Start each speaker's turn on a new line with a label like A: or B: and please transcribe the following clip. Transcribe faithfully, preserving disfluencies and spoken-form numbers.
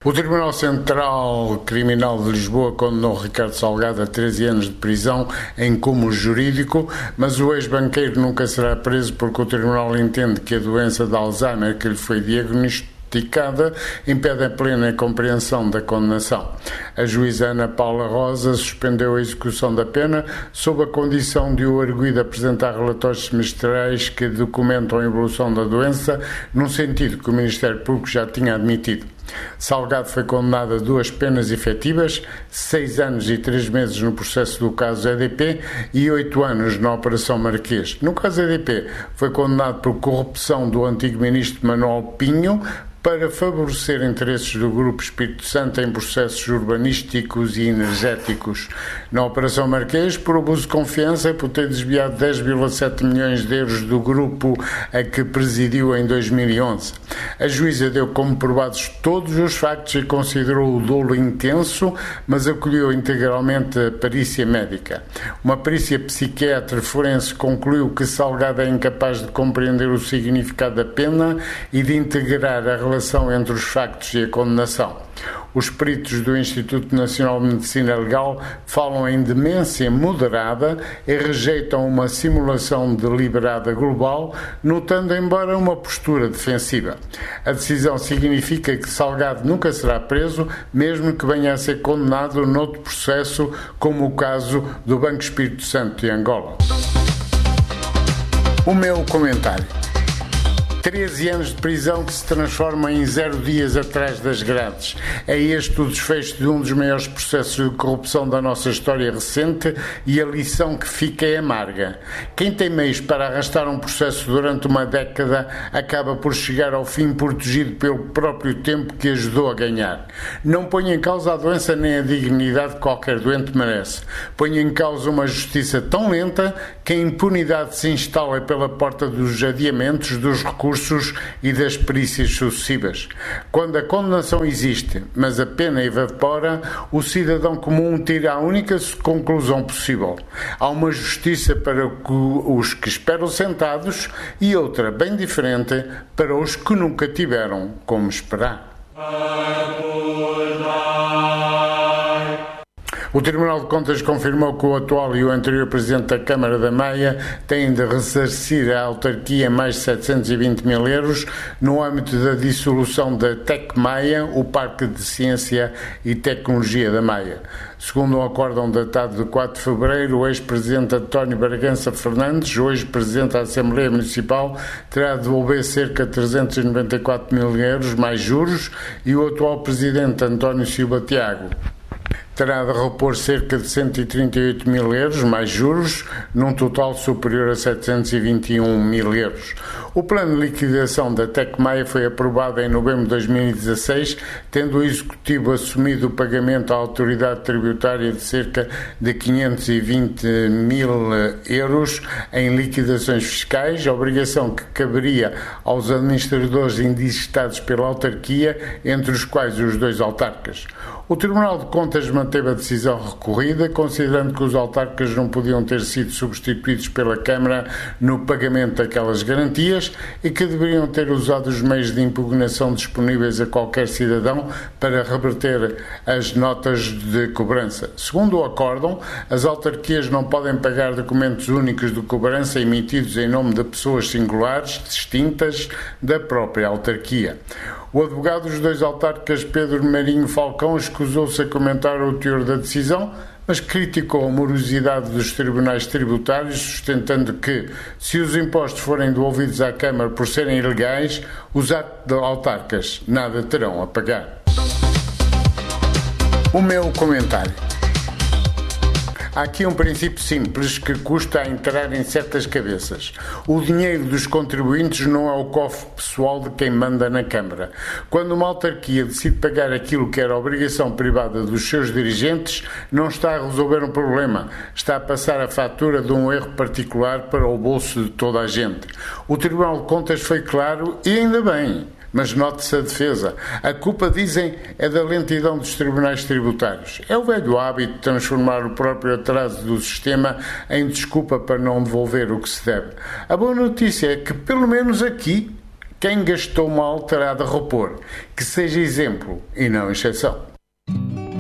A: O Tribunal Central Criminal de Lisboa condenou Ricardo Salgado a treze anos de prisão em cúmulo jurídico, mas o ex-banqueiro nunca será preso porque o Tribunal entende que a doença de Alzheimer que lhe foi diagnosticada impede a plena compreensão da condenação. A juíza Ana Paula Rosa suspendeu a execução da pena sob a condição de o arguido apresentar relatórios semestrais que documentam a evolução da doença, num sentido que o Ministério Público já tinha admitido. Salgado foi condenado a duas penas efetivas, seis anos e três meses no processo do caso E D P e oito anos na Operação Marquês. No caso E D P, foi condenado por corrupção do antigo ministro Manuel Pinho para favorecer interesses do Grupo Espírito Santo em processos urbanísticos e energéticos. Na Operação Marquês, por abuso de confiança, por ter desviado dez vírgula sete milhões de euros do grupo a que presidiu em dois mil e onze. A juíza deu como provados todos os factos e considerou o dolo intenso, mas acolheu integralmente a perícia médica. Uma perícia psiquiatra forense concluiu que Salgado é incapaz de compreender o significado da pena e de integrar a relação relação entre os factos e a condenação. Os peritos do Instituto Nacional de Medicina Legal falam em demência moderada e rejeitam uma simulação deliberada global, notando embora uma postura defensiva. A decisão significa que Salgado nunca será preso, mesmo que venha a ser condenado noutro processo, como o caso do Banco Espírito Santo de Angola. O meu comentário. treze anos de prisão que se transforma em zero dias atrás das grades. É este o desfecho de um dos maiores processos de corrupção da nossa história recente e a lição que fica é amarga. Quem tem meios para arrastar um processo durante uma década acaba por chegar ao fim protegido pelo próprio tempo que ajudou a ganhar. Não põe em causa a doença nem a dignidade que qualquer doente merece. Põe em causa uma justiça tão lenta que a impunidade se instala pela porta dos adiamentos, dos recursos e das perícias sucessivas. Quando a condenação existe, mas a pena evapora, o cidadão comum tira a única conclusão possível. Há uma justiça para os que esperam sentados e outra bem diferente para os que nunca tiveram como esperar. O Tribunal de Contas confirmou que o atual e o anterior Presidente da Câmara da Maia têm de ressarcir a autarquia mais de setecentos e vinte mil euros no âmbito da dissolução da Tec Maia, o Parque de Ciência e Tecnologia da Maia. Segundo um acórdão datado de quatro de fevereiro, o ex-presidente António Bragança Fernandes, hoje Presidente da Assembleia Municipal, terá de devolver cerca de trezentos e noventa e quatro mil euros mais juros e o atual Presidente António Silva Tiago terá de repor cerca de cento e trinta e oito mil euros, mais juros, num total superior a setecentos e vinte e um mil euros. O plano de liquidação da Tec Maia foi aprovado em novembro de dois mil e dezasseis, tendo o Executivo assumido o pagamento à autoridade tributária de cerca de quinhentos e vinte mil euros em liquidações fiscais, obrigação que caberia aos administradores indigestados pela autarquia, entre os quais os dois autarcas. O Tribunal de Contas manteve a decisão recorrida, considerando que os autarcas não podiam ter sido substituídos pela Câmara no pagamento daquelas garantias e que deveriam ter usado os meios de impugnação disponíveis a qualquer cidadão para reverter as notas de cobrança. Segundo o acórdão, as autarquias não podem pagar documentos únicos de cobrança emitidos em nome de pessoas singulares, distintas da própria autarquia. O advogado dos dois autarcas, Pedro Marinho Falcão, escusou-se a comentar o teor da decisão, mas criticou a morosidade dos tribunais tributários, sustentando que, se os impostos forem devolvidos à Câmara por serem ilegais, os autarcas nada terão a pagar. O meu comentário. Há aqui um princípio simples que custa a entrar em certas cabeças. O dinheiro dos contribuintes não é o cofre pessoal de quem manda na Câmara. Quando uma autarquia decide pagar aquilo que era obrigação privada dos seus dirigentes, não está a resolver um problema, está a passar a fatura de um erro particular para o bolso de toda a gente. O Tribunal de Contas foi claro e ainda bem. Mas note-se a defesa. A culpa, dizem, é da lentidão dos tribunais tributários. É o velho hábito de transformar o próprio atraso do sistema em desculpa para não devolver o que se deve. A boa notícia é que, pelo menos aqui, Quem gastou mal terá de repor. Que seja exemplo e não exceção.